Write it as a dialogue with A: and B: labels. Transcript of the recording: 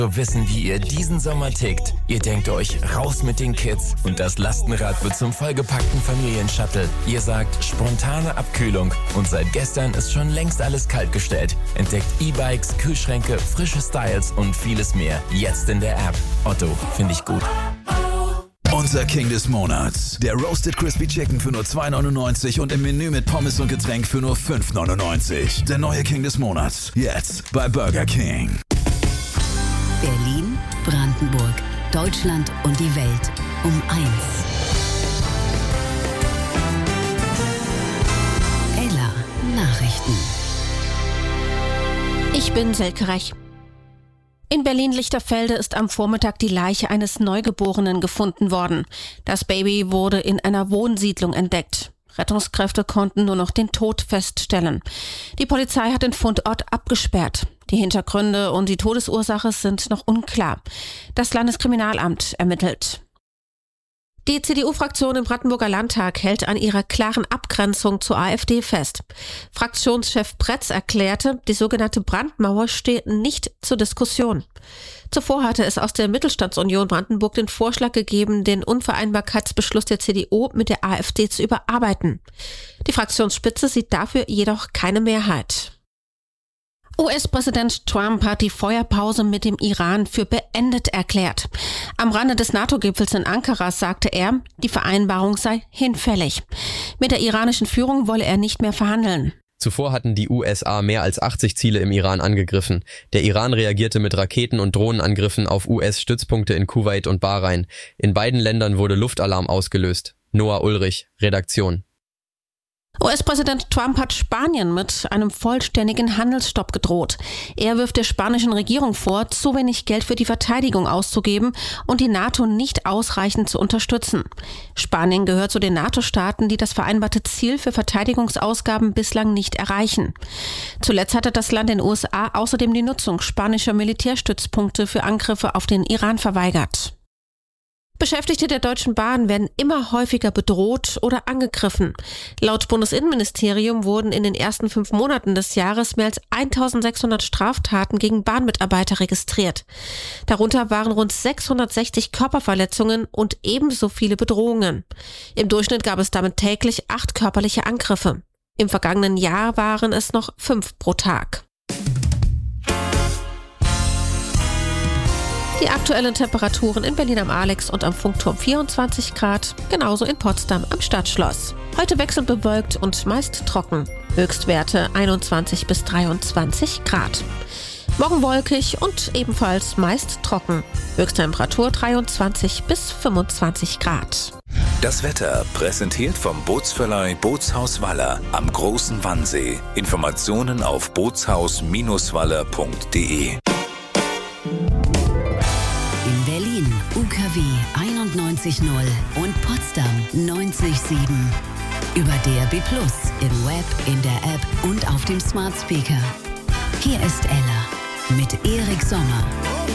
A: wissen, wie ihr diesen Sommer tickt. Ihr denkt euch, raus mit den Kids und das Lastenrad wird zum vollgepackten Familienshuttle. Ihr sagt, spontane Abkühlung und seit gestern ist schon längst alles kaltgestellt. Entdeckt E-Bikes, Kühlschränke, frische Styles und vieles mehr. Jetzt in der App. Otto, finde ich gut.
B: Unser King des Monats. Der Roasted Crispy Chicken für nur 2,99 und im Menü mit Pommes und Getränk für nur 5,99. Der neue King des Monats. Jetzt bei Burger King.
C: Berlin, Brandenburg, Deutschland und die Welt um 1. Ella Nachrichten.
D: Ich bin Selke Rech. In Berlin-Lichterfelde ist am Vormittag die Leiche eines Neugeborenen gefunden worden. Das Baby wurde in einer Wohnsiedlung entdeckt. Rettungskräfte konnten nur noch den Tod feststellen. Die Polizei hat den Fundort abgesperrt. Die Hintergründe und die Todesursache sind noch unklar. Das Landeskriminalamt ermittelt. Die CDU-Fraktion im Brandenburger Landtag hält an ihrer klaren Abgrenzung zur AfD fest. Fraktionschef Pretz erklärte, die sogenannte Brandmauer stehe nicht zur Diskussion. Zuvor hatte es aus der Mittelstandsunion Brandenburg den Vorschlag gegeben, den Unvereinbarkeitsbeschluss der CDU mit der AfD zu überarbeiten. Die Fraktionsspitze sieht dafür jedoch keine Mehrheit. US-Präsident Trump hat die Feuerpause mit dem Iran für beendet erklärt. Am Rande des NATO-Gipfels in Ankara sagte er, die Vereinbarung sei hinfällig. Mit der iranischen Führung wolle er nicht mehr verhandeln.
E: Zuvor hatten die USA mehr als 80 Ziele im Iran angegriffen. Der Iran reagierte mit Raketen- und Drohnenangriffen auf US-Stützpunkte in Kuwait und Bahrain. In beiden Ländern wurde Luftalarm ausgelöst. Noah Ulrich, Redaktion.
D: US-Präsident Trump hat Spanien mit einem vollständigen Handelsstopp gedroht. Er wirft der spanischen Regierung vor, zu wenig Geld für die Verteidigung auszugeben und die NATO nicht ausreichend zu unterstützen. Spanien gehört zu den NATO-Staaten, die das vereinbarte Ziel für Verteidigungsausgaben bislang nicht erreichen. Zuletzt hatte das Land den USA außerdem die Nutzung spanischer Militärstützpunkte für Angriffe auf den Iran verweigert. Beschäftigte der Deutschen Bahn werden immer häufiger bedroht oder angegriffen. Laut Bundesinnenministerium wurden in den ersten 5 Monaten des Jahres mehr als 1600 Straftaten gegen Bahnmitarbeiter registriert. Darunter waren rund 660 Körperverletzungen und ebenso viele Bedrohungen. Im Durchschnitt gab es damit täglich 8 körperliche Angriffe. Im vergangenen Jahr waren es noch 5 pro Tag. Die aktuellen Temperaturen in Berlin am Alex und am Funkturm 24 Grad, genauso in Potsdam am Stadtschloss. Heute wechselnd bewölkt und meist trocken. Höchstwerte 21 bis 23 Grad. Morgen wolkig und ebenfalls meist trocken. Höchsttemperatur 23 bis 25 Grad.
B: Das Wetter präsentiert vom Bootsverleih Bootshaus Waller am Großen Wannsee. Informationen auf bootshaus-waller.de.
C: In Berlin UKW 91.0 und Potsdam 90.7. Über DAB+, im Web, in der App und auf dem Smart Speaker. Hier ist Ella mit Erik Sommer.